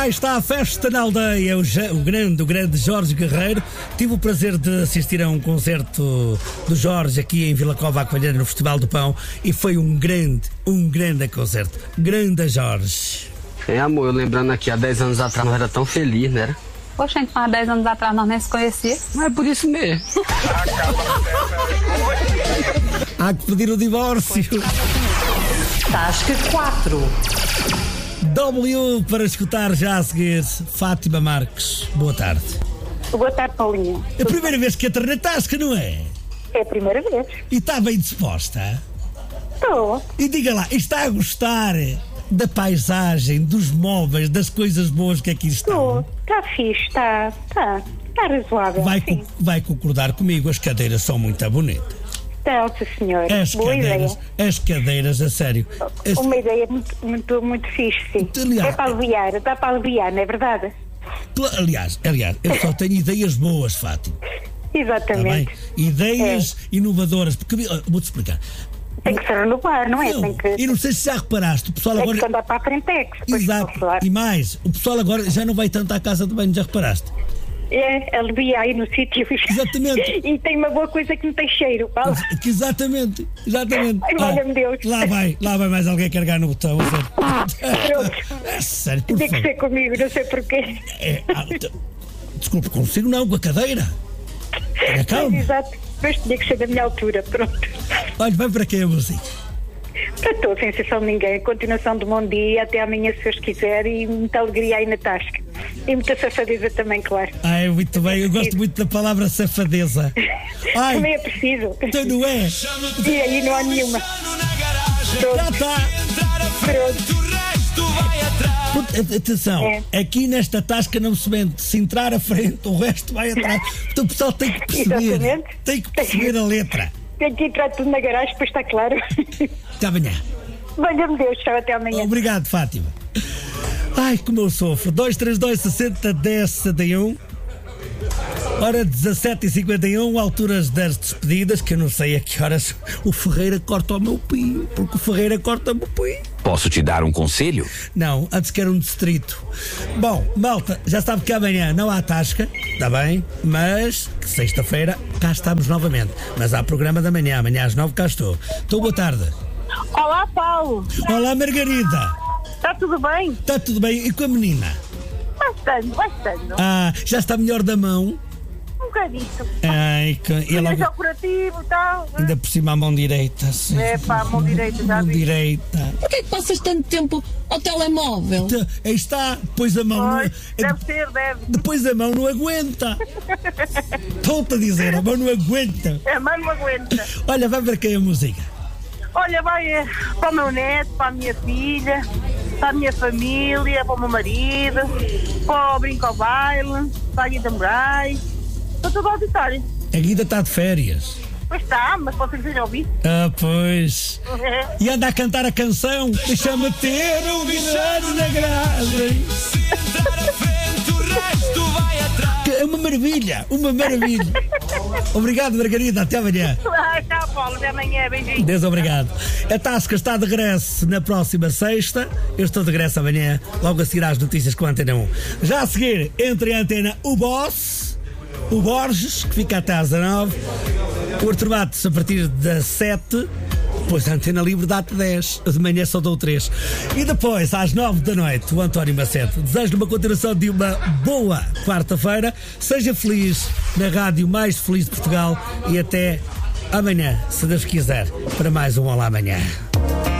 Cá está a festa na aldeia, o grande Jorge Guerreiro. Tive o prazer de assistir a um concerto do Jorge aqui em Vila Cova, a Covilhã, no Festival do Pão, e foi um grande concerto. Grande Jorge. É, amor, eu lembrando aqui, há 10 anos atrás não era tão feliz, né? Era? Poxa, então há 10 anos atrás nós nem se conhecia. Mas é por isso mesmo. Há que pedir o divórcio. Tasca 4. W para escutar já a seguir. Fátima Marques, boa tarde. Boa tarde, Paulinha. É a primeira vez que entra na tasca, não é? É a primeira vez. E está bem disposta? Estou. E diga lá, está a gostar da paisagem, dos móveis, das coisas boas que aqui estão? Estou. Está fixe, está razoável. Vai concordar comigo, as cadeiras são muito bonitas. Nossa senhora, boa ideia. As cadeiras, a sério. Uma ideia muito fixe, sim. Aliás, é para aliviar, dá para aliviar, não é verdade? Aliás, eu só tenho ideias boas, Fátima. Exatamente. Tá bem? Ideias inovadoras, porque vou-te explicar. Tem que se renovar, não é? E não sei se já reparaste, o pessoal agora... Tem que andar para a frente, Exato, e mais, o pessoal agora já não vai tanto à casa de banho, já reparaste? É, alivia aí no sítio. Exatamente. E tem uma boa coisa que não tem cheiro, Paulo. Exatamente. Ai, valha-me Deus. Lá vai mais alguém carregar no botão. Pronto. É sério, por Tem favor. que ser comigo, não sei porquê. Desculpe, consigo não, com a cadeira. Tenha calma. Exato, mas tinha que ser da minha altura, pronto. Olha, vai para quem a música? Para todos, sem exceção de ninguém. Continuação de bom dia, até amanhã se Deus quiser, e muita alegria aí na tasca. E muita safadeza também, claro. Ai, muito bem, eu gosto muito da palavra safadeza. Ai, também é preciso. Então não é? E aí não há nenhuma. Já está. Atenção, aqui nesta tasca não se vende. Se entrar à frente, o resto vai atrás. Então o pessoal tem que perceber. Exatamente. Tem que perceber a letra. Tem que entrar tudo na garagem, depois está claro. Até amanhã. Valha-me Deus, tchau, até amanhã. Obrigado, Fátima. Ai, como eu sofro. 232 60 10 61. Hora 17h51, alturas das despedidas, que eu não sei a que horas o Ferreira corta o meu pio, porque o Ferreira corta o meu pio. Posso te dar um conselho? Não, antes que era um distrito. Bom, malta, já sabe que amanhã não há tasca, está bem? Mas, que sexta-feira, cá estamos novamente. Mas há programa da manhã, amanhã às 9 cá estou. Então, boa tarde. Olá, Paulo. Olá, Margarida. Está tudo bem? Está tudo bem. E com a menina? Bastante. Ah, já está melhor da mão? Um bocadito. Ai, e ela... É operativo e tal. Ainda por cima a mão direita. Sim. É pá, a mão direita, já vi. Mão direita. Porquê é que passas tanto tempo ao telemóvel? Aí está, depois a mão... Pois, deve. Depois a mão não aguenta. Estou-te a dizer, a mão não aguenta. A mão não aguenta. Olha, vai ver quem é a música. Olha, vai para o meu neto, para a minha filha, para a minha família, para o meu marido, para o Brinco ao Baile, para a Guida Moraes, para todo o auditório. A Guida está de férias. Pois está, mas vocês já ouvir. Ah, pois. E anda a cantar a canção. Deixa-me ter um bilhete na garagem. Se entrar à frente, o resto vai atrás. É uma maravilha. Obrigado, Margarida. Até amanhã. Tchau, Paulo. Até amanhã. Beijinho. Deus obrigado. A tasca está de regresso na próxima sexta. Eu estou de regresso amanhã, logo a seguir às notícias com a Antena 1. Já a seguir, entre a Antena, o Borges, que fica até às 19. O Artur Matos a partir das 7. Depois a Antena Livre dá-te 10. De manhã só dou 3. E depois, às 9 da noite, o António Macedo. Desejo-lhe uma continuação de uma boa quarta-feira. Seja feliz na rádio mais feliz de Portugal. E até amanhã, se Deus quiser, para mais um Olá Amanhã.